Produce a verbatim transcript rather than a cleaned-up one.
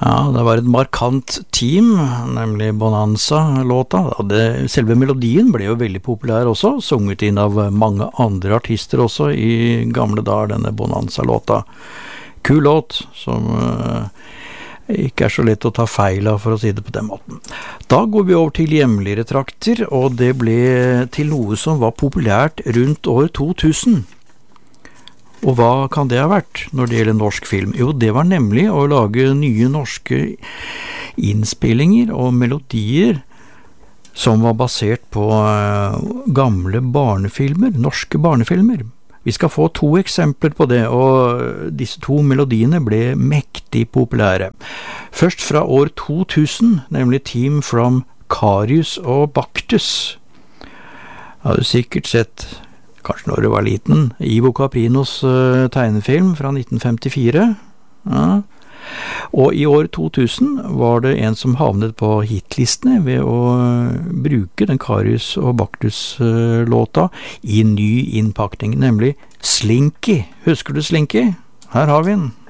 Ja, det var et markant team, nemlig Bonanza-låta. Det, selve melodien ble jo veldig populær også, sunget inn av mange andre artister også i gamle dager, denne Bonanza-låta. Kul låt, som uh, ikke er så lett å ta feil av, for å si det på den måten. Da går vi over til hjemligere trakter, og det ble til noe som var populært rundt år to tusen. Og hva kan det ha vært når det gjelder norsk film? Jo, det var nemlig å lage nye norske innspillinger og melodier som var basert på gamle barnefilmer, norske barnefilmer. Vi skal få to eksempler på det, og disse to melodiene ble mektig populære. Først fra år to tusen, nemlig Team from Karius og Baktus. Jeg hadde sikkert sett, kanskje når du var liten, Ivo Caprinos uh, tegnefilm fra nitten femtifire. Ja. Og i år to tusen var det en som havnet på hitlistene ved å bruke den Karius og Baktus-låta uh, i ny innpakning, nemlig Slinky. Husker du Slinky? Her har vi den.